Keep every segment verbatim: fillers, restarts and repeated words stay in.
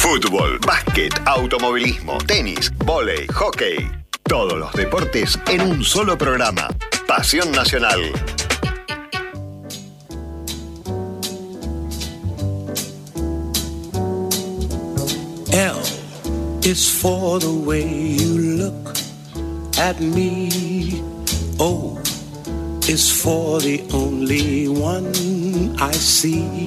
Fútbol, básquet, automovilismo, tenis, vóley, hockey. Todos los deportes en un solo programa. Pasión Nacional. L is for the way you look at me. O is for the only one I see.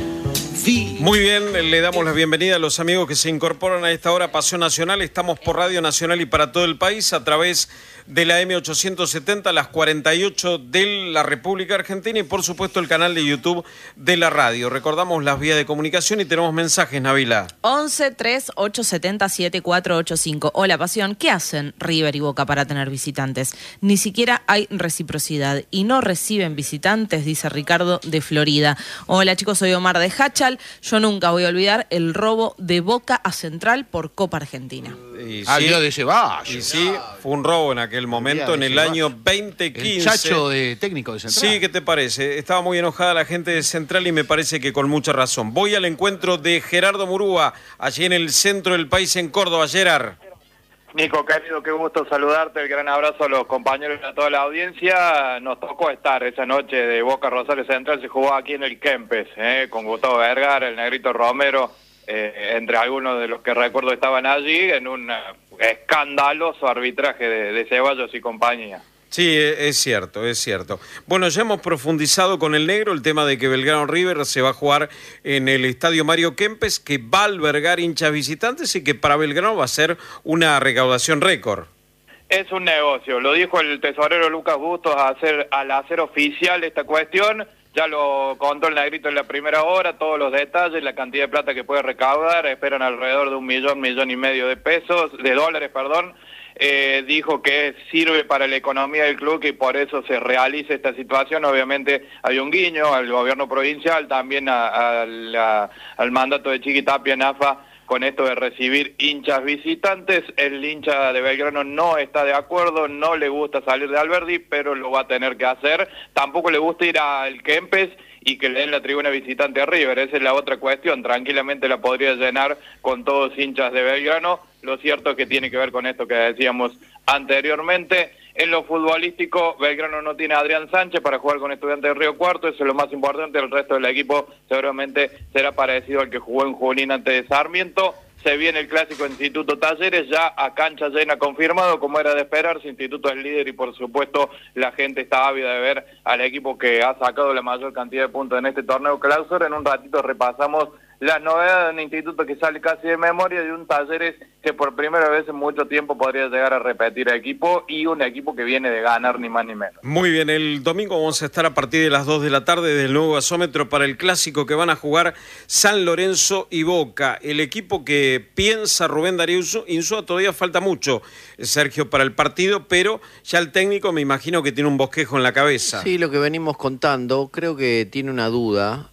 Muy bien, le damos la bienvenida a los amigos que se incorporan a esta hora Pasión Nacional. Estamos por Radio Nacional y para todo el país a través de la M ochocientos setenta, las cuarenta y ocho de la República Argentina y por supuesto el canal de YouTube de la radio. Recordamos las vías de comunicación y tenemos mensajes, Nabila. once, tres, ocho, setenta, siete, cuatro, ocho, cinco. Hola, Pasión. ¿Qué hacen River y Boca para tener visitantes? Ni siquiera hay reciprocidad y no reciben visitantes, dice Ricardo de Florida. Hola, chicos, soy Omar de Hachal. Yo nunca voy a olvidar el robo de Boca a Central por Copa Argentina. Y Ah, sí, Dios de ese Valle. y sí, fue un robo en aquel momento, en el año veinte quince. El chacho de técnico de Central. Sí, ¿qué te parece? Estaba muy enojada la gente de Central y me parece que con mucha razón. Voy al encuentro de Gerardo Murúa, allí en el centro del país, en Córdoba. Gerard. Nico, querido, qué gusto saludarte, el gran abrazo a los compañeros y a toda la audiencia. Nos tocó estar esa noche de Boca Rosario Central, se jugó aquí en el Kempes, eh, con Gustavo Vergara, el Negrito Romero, eh, entre algunos de los que recuerdo estaban allí, en un uh, escandaloso arbitraje de, de Ceballos y compañía. Sí, es cierto, es cierto. Bueno, ya hemos profundizado con el negro el tema de que Belgrano River se va a jugar en el Estadio Mario Kempes, que va a albergar hinchas visitantes y que para Belgrano va a ser una recaudación récord. Es un negocio, lo dijo el tesorero Lucas Bustos a hacer, al hacer oficial esta cuestión. Ya lo contó el Negrito en la primera hora, todos los detalles, la cantidad de plata que puede recaudar, esperan alrededor de un millón, millón y medio de pesos, de dólares, perdón. Eh, dijo que sirve para la economía del club y por eso se realiza esta situación. Obviamente hay un guiño al gobierno provincial, también a, a la, al mandato de Chiquitapia en A F A con esto de recibir hinchas visitantes. El hincha de Belgrano no está de acuerdo, no le gusta salir de Alberdi, pero lo va a tener que hacer. Tampoco le gusta ir al Kempes y que le den la tribuna visitante a River, esa es la otra cuestión. Tranquilamente la podría llenar con todos hinchas de Belgrano. Lo cierto es que tiene que ver con esto que decíamos anteriormente. En lo futbolístico, Belgrano no tiene a Adrián Sánchez para jugar con Estudiantes de Río Cuarto, eso es lo más importante. El resto del equipo seguramente será parecido al que jugó en Junín ante de Sarmiento. Se viene el clásico Instituto Talleres, ya a cancha llena confirmado, como era de esperarse. Instituto es líder y por supuesto la gente está ávida de ver al equipo que ha sacado la mayor cantidad de puntos en este torneo clausura. En un ratito repasamos las novedades de un instituto que sale casi de memoria, de un Talleres que por primera vez en mucho tiempo podría llegar a repetir equipo y un equipo que viene de ganar ni más ni menos. Muy bien, el domingo vamos a estar a partir de las dos de la tarde del nuevo gasómetro para el clásico que van a jugar San Lorenzo y Boca. El equipo que piensa Rubén Darío Insúa, todavía falta mucho, Sergio, para el partido, pero ya el técnico me imagino que tiene un bosquejo en la cabeza. Sí, lo que venimos contando, creo que tiene una duda.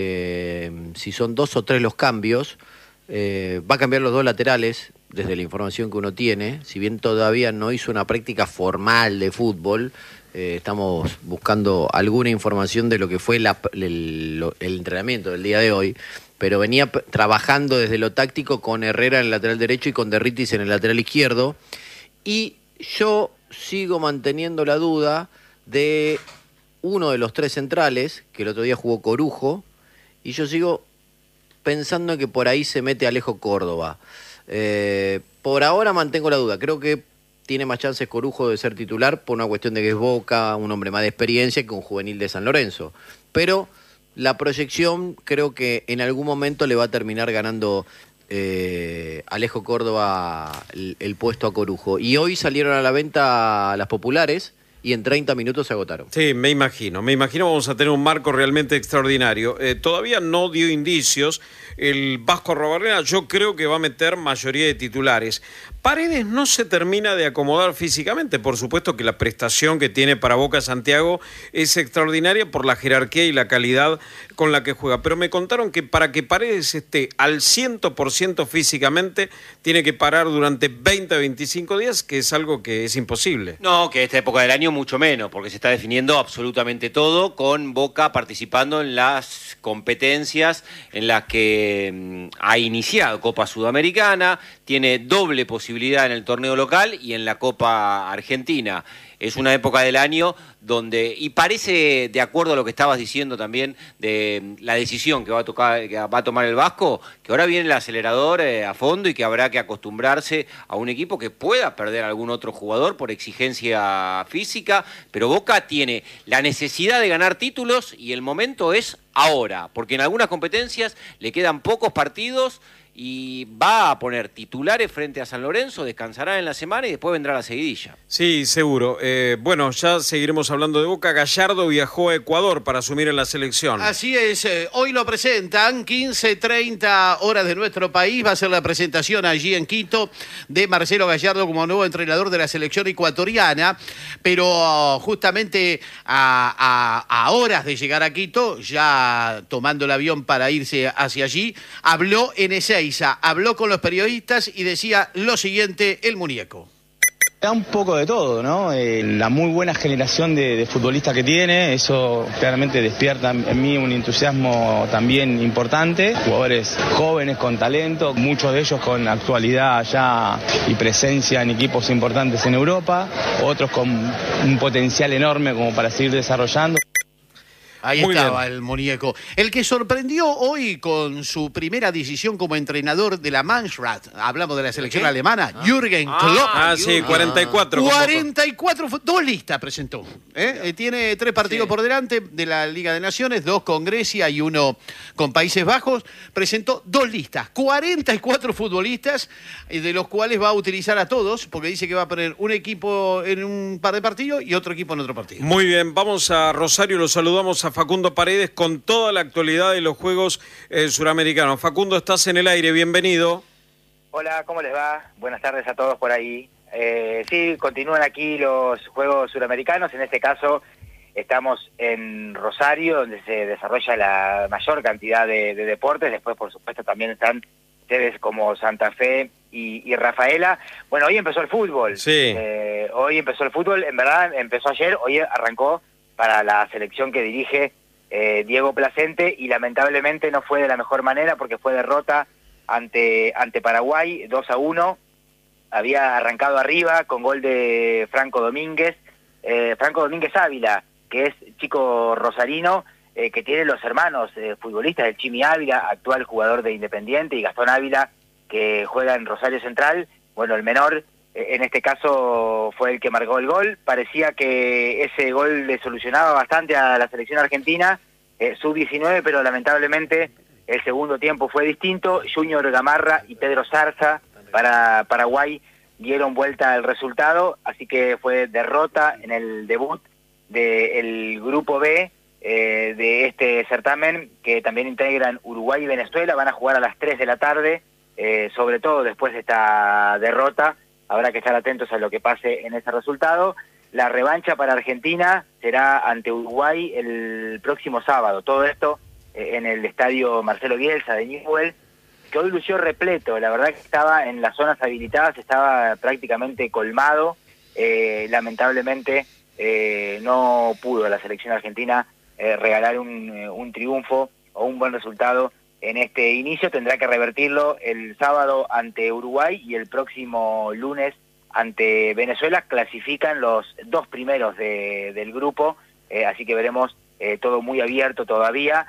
Eh, si son dos o tres los cambios, eh, va a cambiar los dos laterales desde la información que uno tiene. Si bien todavía no hizo una práctica formal de fútbol, eh, estamos buscando alguna información de lo que fue la, el, el entrenamiento del día de hoy, pero venía p- trabajando desde lo táctico con Herrera en el lateral derecho y con Derritis en el lateral izquierdo, y yo sigo manteniendo la duda de uno de los tres centrales, que el otro día jugó Corujo, y yo sigo pensando que por ahí se mete Alejo Córdoba. Eh, por ahora mantengo la duda. Creo que tiene más chances Corujo de ser titular por una cuestión de que es Boca, un hombre más de experiencia que un juvenil de San Lorenzo. Pero la proyección creo que en algún momento le va a terminar ganando eh, Alejo Córdoba el, el puesto a Corujo. Y hoy salieron a la venta las populares y en treinta minutos se agotaron. Sí, me imagino, me imagino vamos a tener un marco realmente extraordinario. Eh, todavía no dio indicios el Vasco Arrobarrena, yo creo que va a meter mayoría de titulares. Paredes no se termina de acomodar físicamente. Por supuesto que la prestación que tiene para Boca Santiago es extraordinaria por la jerarquía y la calidad con la que juega. Pero me contaron que para que Paredes esté al cien por ciento físicamente, tiene que parar durante veinte a veinticinco días, que es algo que es imposible. No, que esta época del año mucho menos, porque se está definiendo absolutamente todo, con Boca participando en las competencias en las que mmm, ha iniciado Copa Sudamericana, tiene doble posibilidad en el torneo local y en la Copa Argentina. Es una época del año donde, y parece, de acuerdo a lo que estabas diciendo también, de la decisión que va a, tocar, que va a tomar el Vasco, que ahora viene el acelerador eh, a fondo y que habrá que acostumbrarse a un equipo que pueda perder a algún otro jugador por exigencia física, pero Boca tiene la necesidad de ganar títulos y el momento es ahora, porque en algunas competencias le quedan pocos partidos y va a poner titulares frente a San Lorenzo, descansará en la semana y después vendrá la seguidilla. Sí, seguro. Eh, bueno, ya seguiremos hablando de Boca. Gallardo viajó a Ecuador para asumir en la selección. Así es, eh, hoy lo presentan, quince treinta horas de nuestro país, va a ser la presentación allí en Quito de Marcelo Gallardo como nuevo entrenador de la selección ecuatoriana, pero uh, justamente a, a, a horas de llegar a Quito, ya tomando el avión para irse hacia allí, habló en ese habló con los periodistas y decía lo siguiente el muñeco. Da un poco de todo, ¿no? Eh, la muy buena generación de, de futbolistas que tiene, eso claramente despierta en mí un entusiasmo también importante. Jugadores jóvenes con talento, muchos de ellos con actualidad ya y presencia en equipos importantes en Europa, otros con un potencial enorme como para seguir desarrollando. Ahí Muy estaba bien. el muñeco. El que sorprendió hoy con su primera decisión como entrenador de la Mannschaft, hablamos de la selección alemana, ah. Jürgen Klopp. Ah, sí, cuarenta y cuatro. cuarenta y cuatro, dos listas presentó. ¿eh? Eh, tiene tres partidos sí. por delante de la Liga de Naciones, dos con Grecia y uno con Países Bajos. Presentó dos listas, cuarenta y cuatro futbolistas, de los cuales va a utilizar a todos, porque dice que va a poner un equipo en un par de partidos y otro equipo en otro partido. Muy bien, vamos a Rosario, los saludamos a Facundo Paredes con toda la actualidad de los Juegos eh, Suramericanos. Facundo, estás en el aire, bienvenido. Hola, ¿cómo les va? Buenas tardes a todos por ahí. Eh, sí, continúan aquí los Juegos Suramericanos, en este caso estamos en Rosario, donde se desarrolla la mayor cantidad de, de deportes, después por supuesto también están sedes como Santa Fe y, y Rafaela. Bueno, hoy empezó el fútbol. Sí. Eh, hoy empezó el fútbol, en verdad empezó ayer, hoy arrancó para la selección que dirige eh, Diego Placente y lamentablemente no fue de la mejor manera porque fue derrota ante, ante Paraguay dos a uno. Había arrancado arriba con gol de Franco Domínguez, eh, Franco Domínguez Ávila, que es chico rosarino, eh, que tiene los hermanos eh, futbolistas, el Chimi Ávila, actual jugador de Independiente, y Gastón Ávila, que juega en Rosario Central. Bueno, el menor en este caso fue el que marcó el gol. Parecía que ese gol le solucionaba bastante a la selección argentina, eh, sub diecinueve, pero lamentablemente el segundo tiempo fue distinto. Junior Gamarra y Pedro Zarza para Paraguay dieron vuelta al resultado, así que fue derrota en el debut del grupo B eh, de este certamen, que también integran Uruguay y Venezuela. Van a jugar a las tres de la tarde, eh, sobre todo después de esta derrota. Habrá que estar atentos a lo que pase en ese resultado. La revancha para Argentina será ante Uruguay el próximo sábado. Todo esto eh, en el estadio Marcelo Bielsa de Newell, que hoy lució repleto. La verdad que estaba en las zonas habilitadas, estaba prácticamente colmado. Eh, lamentablemente eh, no pudo la selección argentina eh, regalar un, un triunfo o un buen resultado en este inicio. Tendrá que revertirlo el sábado ante Uruguay y el próximo lunes ante Venezuela. Clasifican los dos primeros de, del grupo, eh, así que veremos eh, todo muy abierto todavía.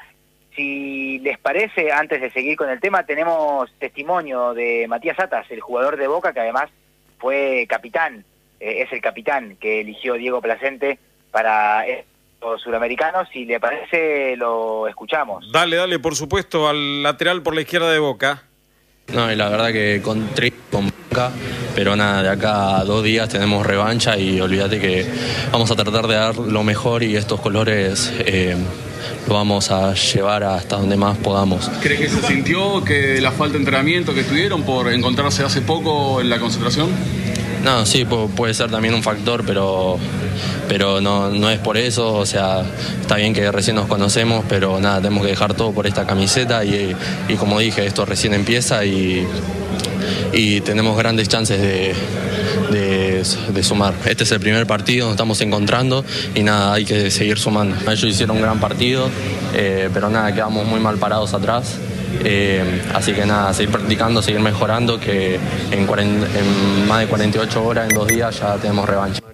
Si les parece, antes de seguir con el tema, tenemos testimonio de Matías Atas, el jugador de Boca, que además fue capitán, eh, es el capitán que eligió Diego Placente para los suramericanos. Si le parece, lo escuchamos. Dale, dale, por supuesto, al lateral por la izquierda de Boca. No, y la verdad que con tres con Boca, pero nada, de acá a dos días tenemos revancha y olvídate que vamos a tratar de dar lo mejor y estos colores eh, lo vamos a llevar hasta donde más podamos. ¿Crees que se sintió que la falta de entrenamiento que tuvieron por encontrarse hace poco en la concentración? No, sí, puede ser también un factor, pero, pero no, no es por eso. O sea, está bien que recién nos conocemos, pero nada, tenemos que dejar todo por esta camiseta y, y como dije, esto recién empieza y, y tenemos grandes chances de, de, de sumar. Este es el primer partido, nos estamos encontrando y nada, hay que seguir sumando. Ellos hicieron un gran partido, eh, pero nada, quedamos muy mal parados atrás. Eh, así que nada, seguir practicando, seguir mejorando, que en, cuarenta, en más de cuarenta y ocho horas, en dos días, ya tenemos revancha.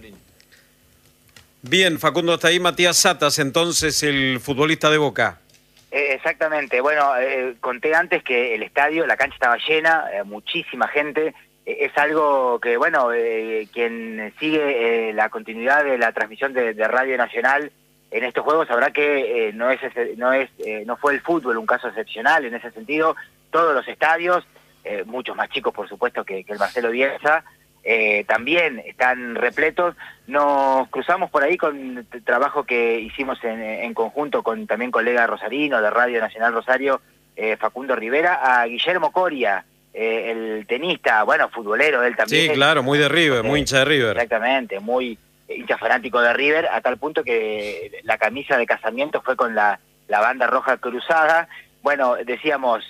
Bien, Facundo, hasta ahí Matías Satas, entonces el futbolista de Boca. Eh, exactamente, bueno, eh, conté antes que el estadio, la cancha estaba llena, eh, muchísima gente. Eh, es algo que, bueno, eh, quien sigue eh, la continuidad de la transmisión de, de Radio Nacional en estos juegos sabrá que eh, no es no es eh, no fue el fútbol un caso excepcional en ese sentido. Todos los estadios, eh, muchos más chicos por supuesto que, que el Marcelo Bielsa, eh, también están repletos. Nos cruzamos por ahí con el trabajo que hicimos en, en conjunto con también colega rosarino de Radio Nacional Rosario, eh, Facundo Rivera, a Guillermo Coria, eh, el tenista, bueno, futbolero él también. Sí, claro, muy de River, eh, muy hincha de River. Exactamente, muy hincha fanático de River, a tal punto que la camisa de casamiento fue con la, la banda roja cruzada. Bueno, decíamos,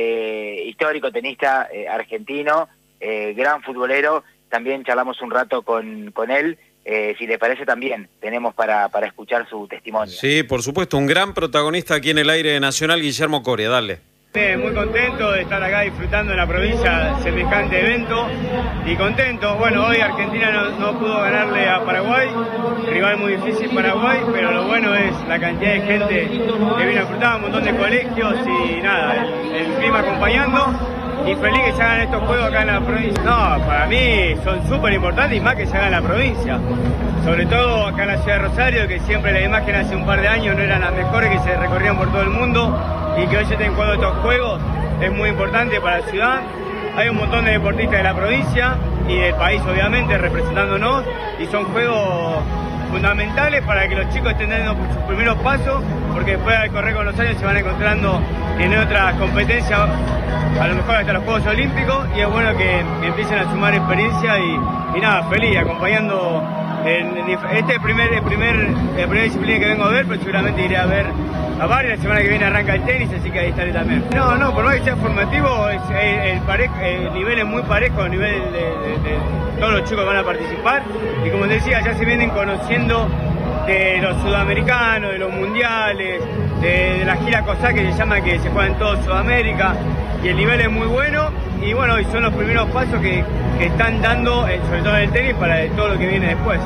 eh, histórico tenista eh, argentino, eh, gran futbolero, también charlamos un rato con, con él, eh, si le parece también tenemos para, para escuchar su testimonio. Sí, por supuesto, un gran protagonista aquí en el aire nacional, Guillermo Coria, dale. Muy contento de estar acá disfrutando en la provincia semejante evento y contento. Bueno, hoy Argentina no, no pudo ganarle a Paraguay, rival muy difícil Paraguay, pero lo bueno es la cantidad de gente que vino a disfrutar, un montón de colegios y nada, el, el clima acompañando. Y feliz que se hagan estos juegos acá en la provincia. No, para mí son súper importantes y más que se hagan en la provincia. Sobre todo acá en la ciudad de Rosario, que siempre las imágenes hace un par de años no eran las mejores, que se recorrían por todo el mundo, y que hoy se estén jugando estos juegos es muy importante para la ciudad. Hay un montón de deportistas de la provincia y del país obviamente representándonos, y son juegos fundamentales para que los chicos estén dando sus primeros pasos, porque después al correr con los años se van encontrando en otras competencias, a lo mejor hasta los Juegos Olímpicos, y es bueno que, que empiecen a sumar experiencia y, y nada, feliz, acompañando. En, en, este es el primer, el primer, el primer disciplina que vengo a ver, pero seguramente iré a ver a varias. La semana que viene arranca el tenis, así que ahí estaré también. No, no, por más que sea formativo, es, el, el, parejo, el nivel es muy parejo, el nivel de, de, de todos los chicos que van a participar, y como te decía, ya se vienen conociendo de los sudamericanos, de los mundiales, de, de la gira COSAC, que se llama, que se juega en toda Sudamérica, y el nivel es muy bueno, y bueno, y son los primeros pasos que, que están dando, eh, sobre todo en el tenis, para todo lo que viene después.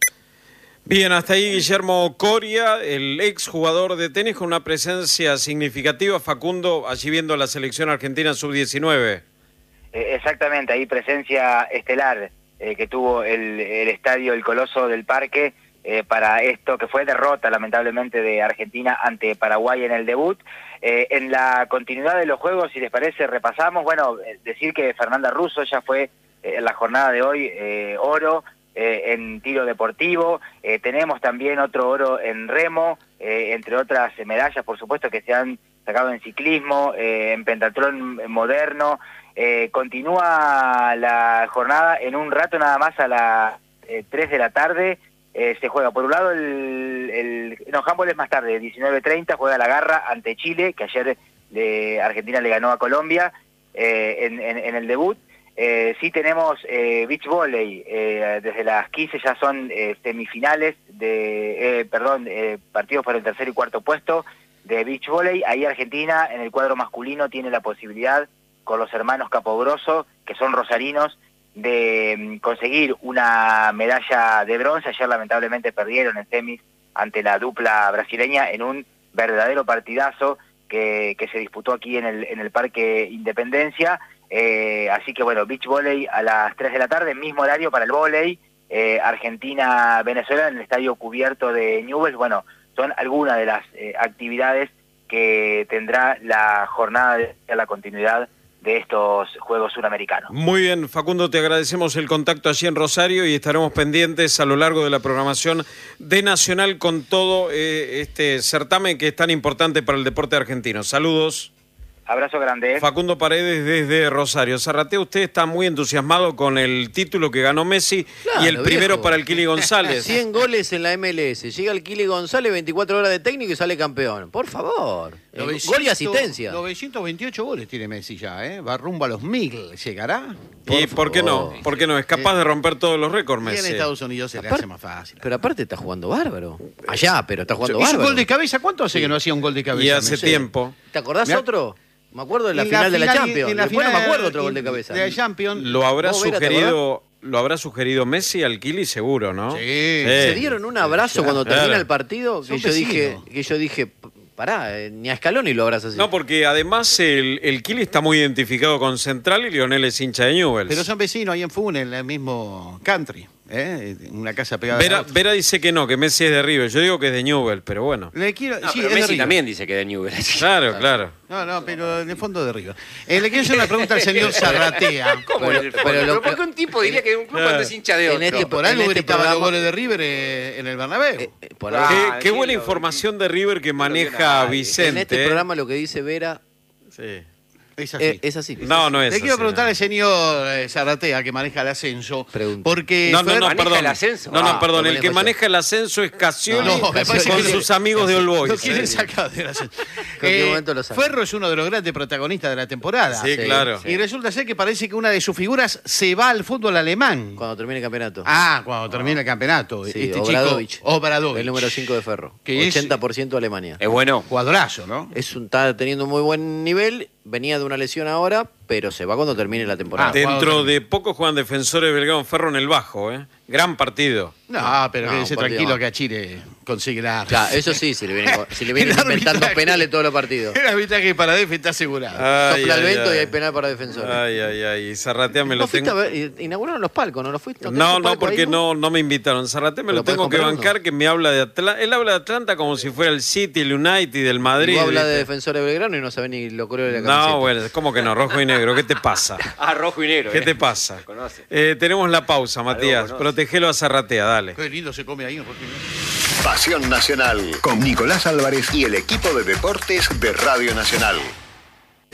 Bien, hasta ahí Guillermo Coria, el ex jugador de tenis con una presencia significativa, Facundo, allí viendo la selección argentina sub diecinueve. Eh, exactamente, ahí presencia estelar eh, que tuvo el, el estadio El Coloso del Parque, Eh, para esto que fue derrota lamentablemente de Argentina ante Paraguay en el debut. Eh, en la continuidad de los juegos, si les parece, repasamos, bueno, eh, decir que Fernanda Russo ya fue eh, en la jornada de hoy eh, oro eh, en tiro deportivo, eh, tenemos también otro oro en remo, eh, entre otras medallas por supuesto que se han sacado en ciclismo, eh, en pentatlón moderno. Eh, continúa la jornada en un rato nada más, a las eh, tres de la tarde. Eh, se juega por un lado el, el no, handball es más tarde, diecinueve treinta, juega la Garra ante Chile, que ayer de Argentina le ganó a Colombia eh, en, en, en el debut. Eh, sí tenemos eh, beach volley, eh, desde las quince ya son eh, semifinales de, eh, perdón, eh, partidos por el tercer y cuarto puesto de beach volley. Ahí Argentina en el cuadro masculino tiene la posibilidad con los hermanos Capogrosso, que son rosarinos, de conseguir una medalla de bronce. Ayer lamentablemente perdieron en semis ante la dupla brasileña en un verdadero partidazo que, que se disputó aquí en el, en el Parque Independencia. Eh, así que bueno, beach volley a las tres de la tarde, mismo horario para el volley, eh, Argentina-Venezuela en el estadio cubierto de Newell's. Bueno, son algunas de las eh, actividades que tendrá la jornada de la continuidad de estos Juegos Suramericanos. Muy bien, Facundo, te agradecemos el contacto allí en Rosario y estaremos pendientes a lo largo de la programación de Nacional con todo eh, este certamen que es tan importante para el deporte argentino. Saludos. Abrazo grande. Facundo Paredes desde Rosario. Zarratea, usted está muy entusiasmado con el título que ganó Messi Claro, y el primero viejo. para el Kili González. cien goles en la M L S. Llega el Kili González, veinticuatro horas de técnico y sale campeón. Por favor. Eh, gol y asistencia. novecientos veintiocho goles tiene Messi ya, ¿eh? Va rumbo a los mil. ¿Llegará? ¿Y por qué no? ¿Por qué no? Es capaz de romper todos los récords, Y en Messi. Estados Unidos se le hace más fácil. Pero aparte está jugando bárbaro. Allá, pero está jugando ¿Hizo bárbaro. gol de cabeza? ¿Cuánto hace que no hacía un gol de cabeza? Y hace Messi? tiempo. ¿Te acordás Mirá. otro? Me acuerdo de la En final de la final- Champions. en la Después no me final acuerdo otro gol de cabeza. De la Champions. Lo habrá ¿Vos, Vera, te sugerido, lo habrá sugerido Messi al Kili seguro, ¿no? Sí. Se dieron un abrazo cuando Claro. termina el partido que Son yo dije, vecinos. que yo dije, "P- pará, eh, ni a Scaloni lo abrazas así. No, porque además el, el Kili está muy identificado con Central y Lionel es hincha de Newell's. Pero son vecinos ahí en Funes, en el mismo country, ¿eh? En una casa pegada. a Vera, la otra. Vera dice que no, que Messi es de River. Yo digo que es de Newell's, pero bueno. Le quiero, No, sí, pero es de Messi River. también dice que de Newell's. Claro, claro. No, no, pero en el fondo de River. Eh, le quiero hacer una pregunta al señor Zarratea. ¿Cómo Pero- en el pero fondo? lo ¿Pero que- por qué un tipo diría que de un club cuando es hincha de En otro? este- Por algo en este gritaban los programa- goles de River eh, en el Bernabéu. Eh, eh, por Ah, ahí- qué qué sí, buena lo- información de River que maneja nadie. Vicente. en este ¿eh? programa lo que dice Vera Sí. Es así. eh, es así. No, no es Le quiero así, preguntar no. al señor eh, Zarratea, que maneja el ascenso. Pregunta. Porque No, no, fue- no, ¿Maneja perdón. el ascenso? No, no, Ah, perdón. lo El que manejo yo. maneja el ascenso es Cassioli No, me parece con que- sus amigos de All Boys. Lo quieren ¿eh? sacar del ascenso. qué Eh, momento lo sacan? Ferro es uno de los grandes protagonistas de la temporada. Sí, claro. Y resulta ser que parece que una de sus figuras se va al fútbol alemán. Cuando termine el campeonato. Ah, cuando termine el campeonato. Sí, este Obradovic. chico, Obradovic. El número cinco de Ferro. Que es- ochenta por ciento Alemania. Es bueno. Jugadorazo, ¿no? Es un, está teniendo un muy buen nivel. Venía de una lesión ahora, pero se va cuando termine la temporada. Ah, Dentro de poco juegan Defensores de Belgrano Ferro en el Bajo, ¿eh? Gran partido. No, pero No, quédese un partido tranquilo más. que a Chile consigue la Claro, eso sí, si le vienen, si le vienen El inventando arbitraje- penales todos los partidos. El arbitraje para Def está asegurado. Ay, Sopla el ay, viento ay. y hay penal para defensores. Ay, ay, ay. Zarratea me ¿No lo fuiste tengo. a ver? eh, Inauguraron los palcos, ¿no lo fuiste? tenés No, un no, palco porque ahí, no, no me invitaron. Zarratea me ¿Pero lo tengo podés que comprar bancar, uno? que me habla de Atlanta. Él habla de Atlanta como si fuera el City, el United, del Madrid. Y vos hablas de ¿viste? defensores de Belgrano y no sabés ni lo color de la camiseta. No, bueno, ¿cómo que no? Rojo y negro. ¿Qué te pasa? Ah, rojo y negro. ¿Qué eh. te pasa? Conoce. Eh, tenemos la pausa, Matías. conoce. Protegelo a Zarratea, dale. Qué lindo se come ahí. Jorge. Pasión Nacional con Nicolás Álvarez y el equipo de deportes de Radio Nacional.